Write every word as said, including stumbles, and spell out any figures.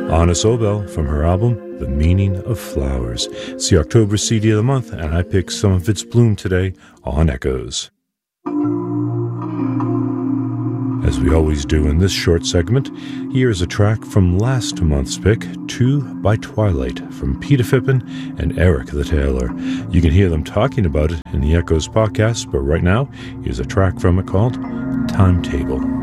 Anna Sobel from her album, The Meaning of Flowers. It's the October C D of the month, and I picked some of its bloom today on Echoes. As we always do in this short segment, here is a track from last month's pick, Two by Twilight, from Peter Phippen and Eric the Tailor. You can hear them talking about it in the Echoes podcast, but right now, here's a track from it called Timetable.